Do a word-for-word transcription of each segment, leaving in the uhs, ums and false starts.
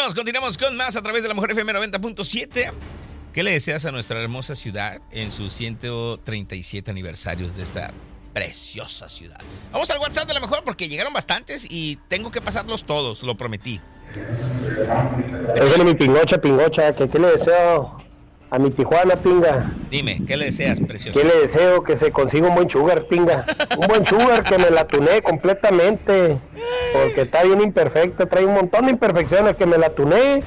Continuamos, continuamos con más a través de la Mujer F M noventa punto siete. ¿Qué le deseas a nuestra hermosa ciudad en sus ciento treinta y siete aniversarios de esta preciosa ciudad? Vamos al WhatsApp de la Mejor porque llegaron bastantes y tengo que pasarlos todos, lo prometí. Déjale mi pingocha, pingocha, que qué le deseo a mi Tijuana, pinga. Dime, ¿qué le deseas, precioso? ¿Qué le deseo? Que se consiga un buen sugar, pinga. Un buen sugar que me la tunee completamente. Porque está bien imperfecta, trae un montón de imperfecciones, que me la tunee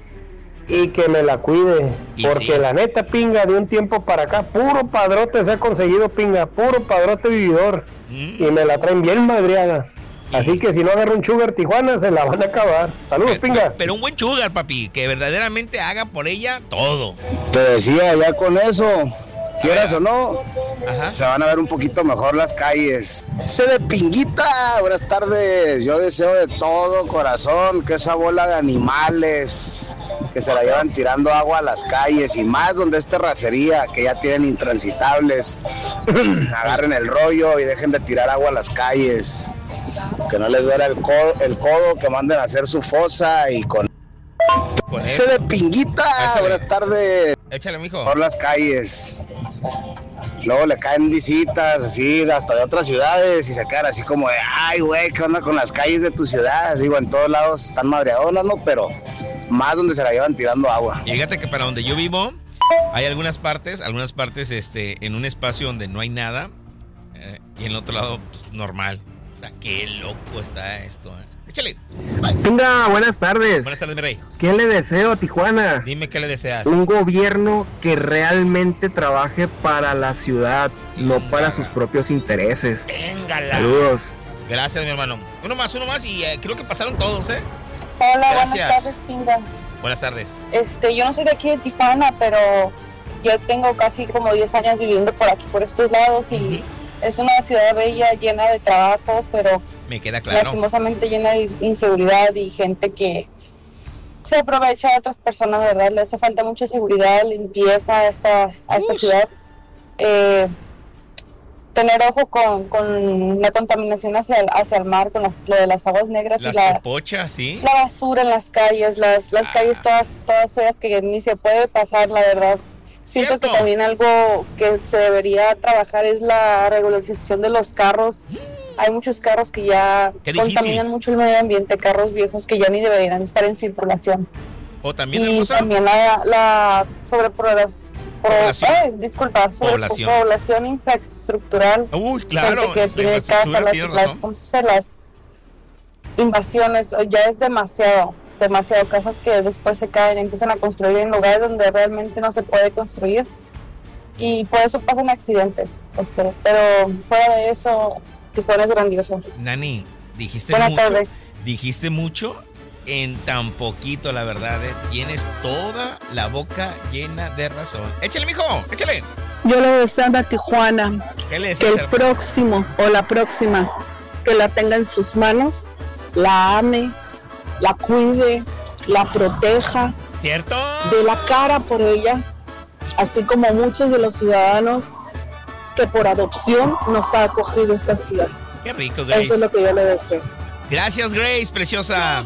y que me la cuide. Y porque sí. la neta, pinga, de un tiempo para acá, puro padrote se ha conseguido, pinga, puro padrote vividor. Mm. Y me la traen bien madreada. Así que si no agarra un sugar Tijuana, se la van a acabar. Saludos, pero, pinga. Pero un buen sugar, papi, que verdaderamente haga por ella todo. Te decía, ya con eso, quieras o no, Ajá. se van a ver un poquito mejor las calles. Se de pinguita, buenas tardes. Yo deseo de todo corazón que esa bola de animales que se la llevan tirando agua a las calles y más donde es terracería, que ya tienen intransitables, agarren el rollo y dejen de tirar agua a las calles. Que no les duele el codo, el codo, que manden a hacer su fosa y con... con Se de pinguita, Échale. Buenas tardes. Échale, mijo. Por las calles. Luego le caen visitas así hasta de otras ciudades y se quedan así como de, ay, güey, ¿qué onda con las calles de tu ciudad? Digo, en todos lados están madreadonas, ¿no? Pero más donde se la llevan tirando agua. Y fíjate que para donde yo vivo hay algunas partes, algunas partes este, en un espacio donde no hay nada eh, y en el otro lado pues, normal. O sea, qué loco está esto, ¿eh? Échale. Pinga, buenas tardes. Buenas tardes, mi rey. ¿Qué le deseo a Tijuana? Dime qué le deseas. Un gobierno que realmente trabaje para la ciudad, no para sus propios intereses. Véngala. Saludos. Gracias, mi hermano. Uno más, uno más y eh, creo que pasaron todos, ¿eh? Hola, Gracias. buenas tardes, Pinga. Buenas tardes. Este, yo no soy de aquí de Tijuana, pero ya tengo casi como diez años viviendo por aquí, por estos lados y... Uh-huh. Es una ciudad bella, llena de trabajo, pero me queda claro. Lastimosamente llena de inseguridad y gente que se aprovecha de otras personas, ¿verdad? Le hace falta mucha seguridad, limpieza a esta, a esta ciudad. Eh, tener ojo con, con la contaminación hacia el, hacia el mar, con las, lo de las aguas negras las y la, popochas, ¿sí? la basura en las calles, las, las ah. calles todas, todas feas que ni se puede pasar, la verdad. Siento ¿Cierto? Que también algo que se debería trabajar es la regularización de los carros. Hay muchos carros que ya contaminan mucho el medio ambiente, carros viejos que ya ni deberían estar en circulación. O también, y hermosa, también la, la sobrepoblación, eh, disculpa, población. Población infraestructural. Uy, claro, que tiene casa, las, las, ¿cómo se dice? Las invasiones, ya es demasiado. demasiado casas que después se caen, empiezan a construir en lugares donde realmente no se puede construir y por eso pasan accidentes, este, pero fuera de eso Tijuana es grandioso. Nani, dijiste Buena mucho, tarde. dijiste mucho en tan poquito, la verdad, ¿eh? Tienes toda la boca llena de razón. Échale, mijo, échale. Yo le deseo a Tijuana ¿Qué le que el hacer? próximo o la próxima que la tenga en sus manos, la ame, la cuide, la proteja, ¿cierto? De la cara por ella, así como muchos de los ciudadanos que por adopción nos ha acogido esta ciudad. Qué rico, Grace. Eso es lo que yo le deseo. Gracias, Grace, preciosa.